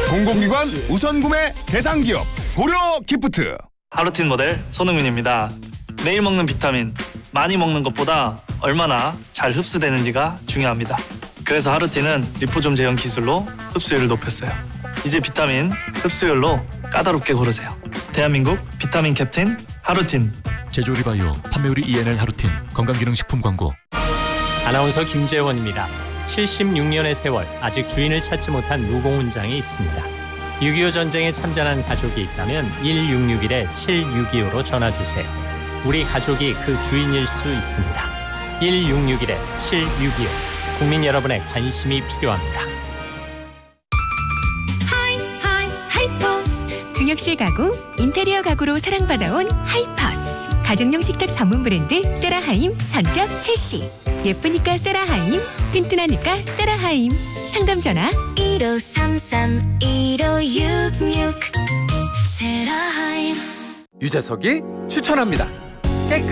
공공기관 우선 구매 대상 기업 고려 기프트. 하루틴 모델 손흥민입니다. 매일 먹는 비타민, 많이 먹는 것보다 얼마나 잘 흡수되는지가 중요합니다. 그래서 하루틴은 리포좀 제형 기술로 흡수율을 높였어요. 이제 비타민 흡수율로 까다롭게 고르세요. 대한민국 비타민 캡틴 하루틴. 제조리바이오, 판매우리 ENL 하루틴, 건강기능식품 광고. 아나운서 김재원입니다. 76년의 세월, 아직 주인을 찾지 못한 무공훈장이 있습니다. 6.25 전쟁에 참전한 가족이 있다면 1661-7625로 전화주세요. 우리 가족이 그 주인일 수 있습니다. 1661-7625. 국민 여러분의 관심이 필요합니다. 하이퍼스. 중역실 가구, 인테리어 가구로 사랑받아온 하이퍼스. 가정용 식탁 전문 브랜드 세라하임 전격 출시. 예쁘니까 세라하임, 튼튼하니까 세라하임. 상담 전화 1533-1566 세라하임. 유재석이 추천합니다.